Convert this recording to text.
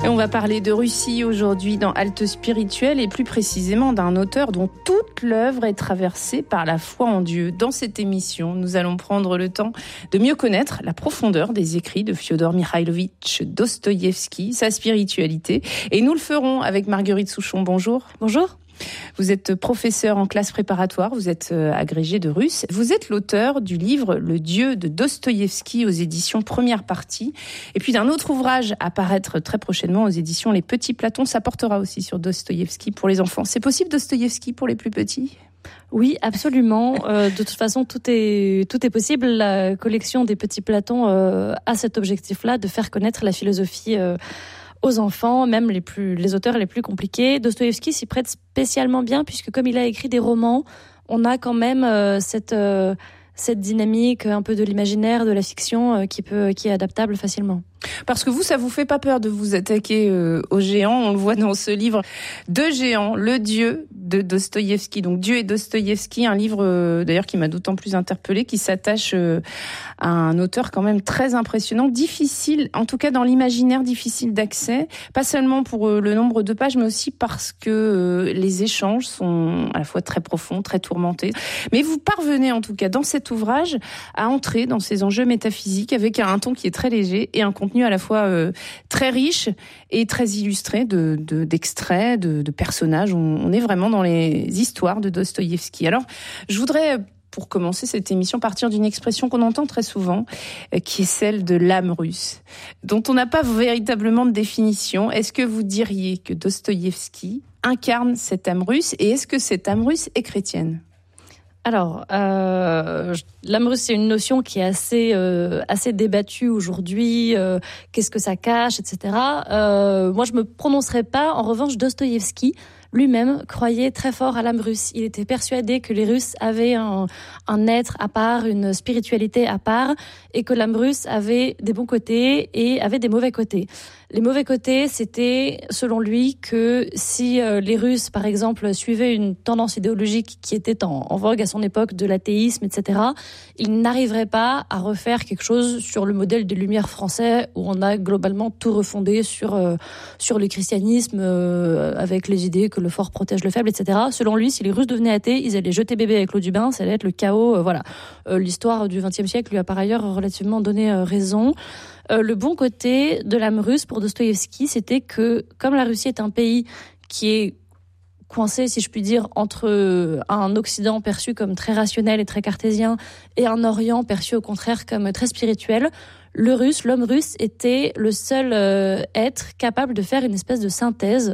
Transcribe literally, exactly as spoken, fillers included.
on va parler de Russie aujourd'hui dans Halte Spirituelle et plus précisément d'un auteur dont toute l'œuvre est traversée par la foi en Dieu. Dans cette émission, nous allons prendre le temps de mieux connaître la profondeur des écrits de Fiodor Mikhailovitch Dostoïevski, sa spiritualité. Et nous le ferons avec Marguerite Souchon. Bonjour. Bonjour. Vous êtes professeur en classe préparatoire, vous êtes agrégé de russe. Vous êtes l'auteur du livre Le Dieu de Dostoïevski aux éditions Première Partie. Et puis d'un autre ouvrage à paraître très prochainement aux éditions Les Petits Platons. Ça portera aussi sur Dostoïevski pour les enfants. C'est possible Dostoïevski pour les plus petits ? Oui, absolument. Euh, de toute façon, tout est, tout est possible. La collection des Petits Platons euh, a cet objectif-là de faire connaître la philosophie euh, aux enfants, même les plus, les auteurs les plus compliqués. Dostoïevski s'y prête spécialement bien puisque comme il a écrit des romans, on a quand même euh, cette, euh, cette dynamique un peu de l'imaginaire, de la fiction euh, qui peut, qui est adaptable facilement. Parce que vous, ça vous fait pas peur de vous attaquer euh, aux géants. On le voit dans ce livre, Deux géants, le Dieu de Dostoïevski. Donc Dieu et Dostoïevski, un livre euh, d'ailleurs qui m'a d'autant plus interpellée, qui s'attache euh, à un auteur quand même très impressionnant, difficile, en tout cas dans l'imaginaire, difficile d'accès. Pas seulement pour euh, le nombre de pages, mais aussi parce que euh, les échanges sont à la fois très profonds, très tourmentés. Mais vous parvenez en tout cas dans cet ouvrage à entrer dans ces enjeux métaphysiques avec un ton qui est très léger et un contenu à la fois euh, très riche et très illustré de, de, d'extraits, de, de personnages. On, on est vraiment dans les histoires de Dostoïevski. Alors, je voudrais, pour commencer cette émission, partir d'une expression qu'on entend très souvent, euh, qui est celle de l'âme russe, dont on n'a pas véritablement de définition. Est-ce que vous diriez que Dostoïevski incarne cette âme russe et est-ce que cette âme russe est chrétienne ? Alors, euh, l'âme russe, c'est une notion qui est assez, euh, assez débattue aujourd'hui. Euh, qu'est-ce que ça cache, et cetera. Euh, moi, je me prononcerai pas. En revanche, Dostoïevski lui-même croyait très fort à l'âme russe. Il était persuadé que les Russes avaient un, un être à part, une spiritualité à part, et que l'âme russe avait des bons côtés et avait des mauvais côtés. Les mauvais côtés, c'était, selon lui, que si euh, les Russes, par exemple, suivaient une tendance idéologique qui était en, en vogue à son époque, de l'athéisme, et cetera, ils n'arriveraient pas à refaire quelque chose sur le modèle des Lumières français, où on a globalement tout refondé sur euh, sur le christianisme, euh, avec les idées que le fort protège le faible, et cetera. Selon lui, si les Russes devenaient athées, ils allaient jeter bébé avec l'eau du bain, ça allait être le chaos. Euh, voilà. Euh, l'histoire du vingtième siècle lui a par ailleurs relativement donné euh, raison. Euh, le bon côté de l'âme russe pour Dostoïevski, c'était que, comme la Russie est un pays qui est coincé, si je puis dire, entre un Occident perçu comme très rationnel et très cartésien et un Orient perçu au contraire comme très spirituel, le russe, l'homme russe était le seul euh, être capable de faire une espèce de synthèse